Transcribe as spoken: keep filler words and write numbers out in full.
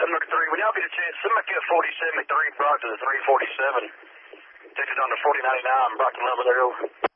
seven three, when y'all get a chance, send me a forty seventy-three, Brockton to three forty-seven. Take it on to forty ninety-nine, Brockton, Level there, over.